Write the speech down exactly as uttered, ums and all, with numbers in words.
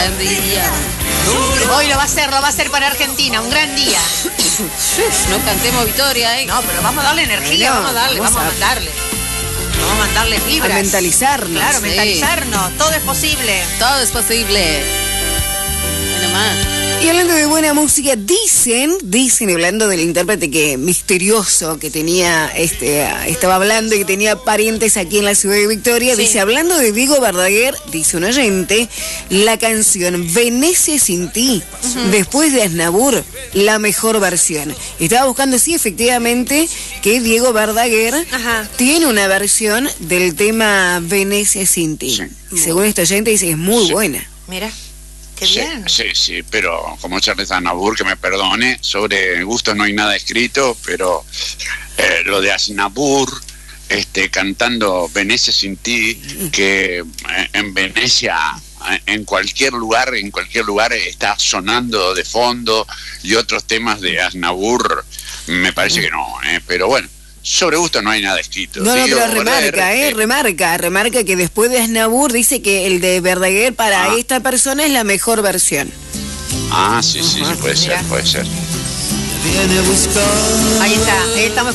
gran día. Hoy lo va a hacer, lo va a hacer para Argentina, un gran día. No cantemos victoria, ¿eh? No, pero vamos a darle energía, Bueno, vamos a darle, vamos vamos a a- mandarle. Vamos a mandarle A fibras. mentalizarnos. Claro, Sí. mentalizarnos, todo es posible. Todo es posible. Bueno, más. Y hablando de buena música, dicen, dicen, hablando del intérprete que misterioso que tenía, este, estaba hablando y que tenía parientes aquí en la ciudad de Victoria, Sí. dice, hablando de Diego Verdaguer, dice un oyente, la canción Venecia sin ti, después de Aznavour, la mejor versión. Estaba buscando, sí, efectivamente, que Diego Verdaguer Ajá. tiene una versión del tema Venecia sin ti. Sí. Según este oyente, dice que es muy Sí. buena. Mira, qué Sí, bien. sí, sí, pero como Charles Aznavour, que me perdone, sobre gustos no hay nada escrito, pero eh, lo de Aznavour, este, cantando Venecia sin ti, que eh, en Venecia, eh, en cualquier lugar, en cualquier lugar está sonando de fondo, y otros temas de Aznavour, me parece que no, eh, pero bueno. Sobre gusto no hay nada escrito. No, no, Digo, pero remarca, Verdaguer, eh, remarca, remarca que después de Aznavour dice que el de Verdaguer para Ah. esta persona es la mejor versión. Ah, sí, sí, sí, puede ser, Mira. puede ser. Ahí está, eh, estamos